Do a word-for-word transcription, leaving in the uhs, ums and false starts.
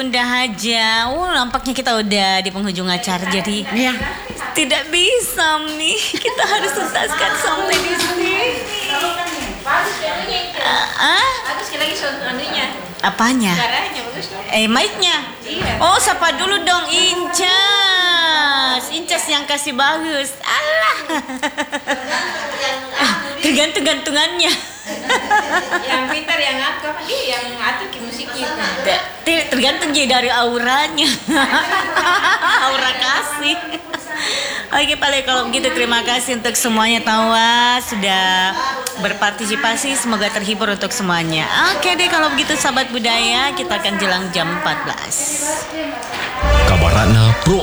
Bunda Haja. Oh, nampaknya kita udah di penghujung acara, jadi Iya. tidak bisa nih. Kita harus tuntaskan sampai di sini. Bagus anunya itu. Ah, Bagus sekali lagi sound anunya. apanya? Suaranya bagus. Eh, mic-nya. Iya. Oh, sapa dulu dong Incas. Incas yang kasih bagus. Alah. Tergantung-gantungannya. Yang pintar yang aku apa dia yang ngatur ke musiknya itu. Ter- Tergantung jadi dari auranya. Aura kasih. Oke Pak Le, kalau begitu terima kasih untuk semuanya tawa sudah berpartisipasi, semoga terhibur untuk semuanya. Oke deh kalau begitu sahabat budaya, kita akan jelang jam empat belas. Kabarana Pro